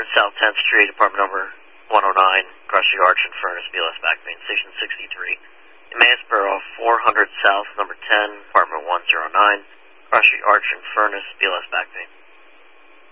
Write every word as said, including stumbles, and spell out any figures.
South tenth Street, apartment number one oh nine, across the arch and furnace, B L S back main, station sixty-three. Emmaus Borough, four hundred South, number ten, apartment one oh nine, across the arch and furnace, B L S back main.